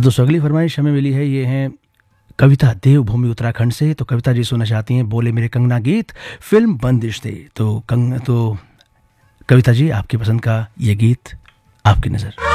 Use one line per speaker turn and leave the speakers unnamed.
दोस्तों अगली फरमाइश हमें मिली है, ये है कविता देवभूमि उत्तराखंड से। तो कविता जी सुनना चाहती हैं बोले मेरे कंगना गीत, फिल्म बंदिश थे। तो कविता जी आपकी पसंद का ये गीत आपकी नज़र।